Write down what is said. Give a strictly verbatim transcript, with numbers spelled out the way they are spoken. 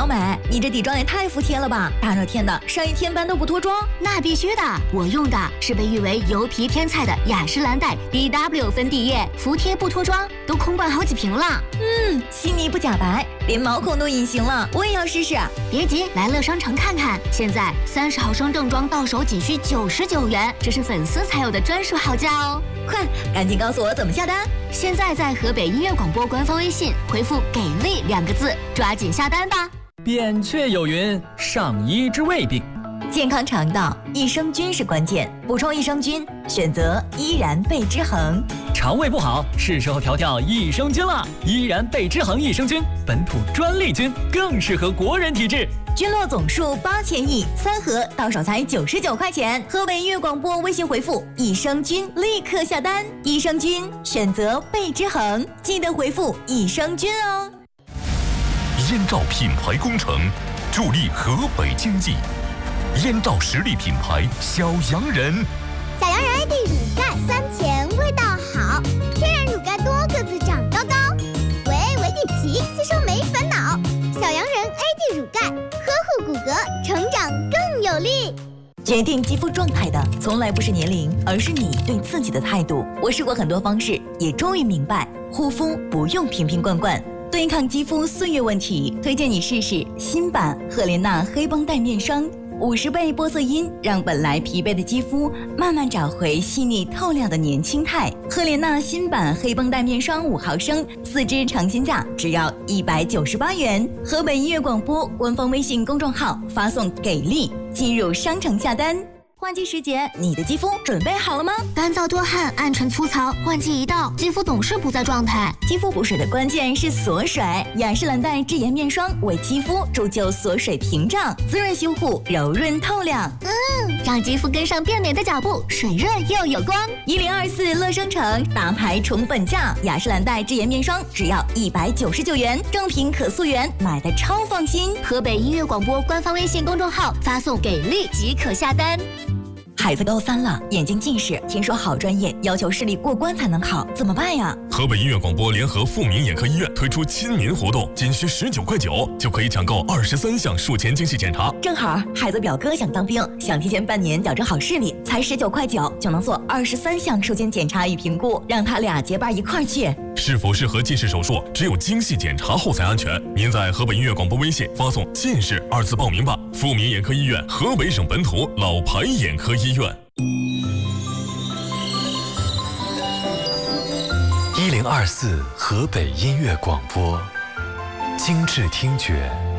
小美，你这底妆也太服帖了吧！大热天的上一天班都不脱妆？ 那必须的，我用的是被誉为油皮天菜的雅诗兰黛 B W 粉底液，服帖不脱妆，都空灌好几瓶了。 嗯，细腻不假白，连毛孔都隐形了，我也要试试。 别急，来乐商城看看，现在三十毫升正装到手仅需九十九元，这是粉丝才有的专属好价哦！ 快，赶紧告诉我怎么下单！ 现在在河北音乐广播官方微信回复“给力”两个字，抓紧下单吧。 扁鹊有云：上医治未病。 健康肠道，益生菌是关键，补充益生菌，选择依然贝之恒。 肠胃不好，是时候调调益生菌了。依然贝之恒益生菌，本土专利菌，更适合国人体质。 菌落总数八千亿，三盒到手才九十九块钱。河北音乐广播微信回复益生菌，立刻下单。益生菌选择贝之恒，记得回复益生菌哦。 燕赵品牌工程，助力河北经济。燕赵实力品牌小洋人， 小洋人 A D 乳钙酸甜味道好，天然乳钙多个子长高高，维 A 维 D 奇吸收没烦恼。小洋人 A D 乳钙呵护骨骼，成长更有力。 决定肌肤状态的从来不是年龄，而是你对自己的态度。我试过很多方式，也终于明白，护肤不用瓶瓶罐罐。对抗肌肤岁月问题，推荐你试试新版赫莲娜黑绷带面霜。五十倍玻色因让本来疲惫的肌肤慢慢找回细腻透亮的年轻态。赫莲娜新版黑绷带面霜五毫升，四支尝鲜价只要一百九十八元。河北音乐广播官方微信公众号发送给力，进入商城下单。换季时节，你的肌肤准备好了吗？ 干燥多汗、暗沉粗糙，换季一到，肌肤总是不在状态。 肌肤补水的关键是锁水，雅诗兰黛智颜面霜为肌肤铸就锁水屏障，滋润修护，柔润透亮。 嗯，让肌肤跟上变美的脚步，水润又有光。 一零二四乐商城大牌宠粉价，雅诗兰黛智颜面霜只要一百九十九元，正品可溯源，买的超放心。 河北音乐广播官方微信公众号发送给力即可下单。 孩子高三了，眼睛近视，听说好专业要求视力过关才能考，怎么办呀？ 河北音乐广播联合富民眼科医院推出亲民活动，仅需十九块九就可以抢购二十三项术前精细检查。 正好孩子表哥想当兵，想提前半年矫正好视力，才十九块九就能做二十三项术前检查与评估，让他俩结伴一块儿去。 是否适合近视手术，只有精细检查后才安全。您在河北音乐广播微信发送近视二字报名吧。富民眼科医院，河北省本土老牌眼科医院。 一零二四河北音乐广播，精致听觉，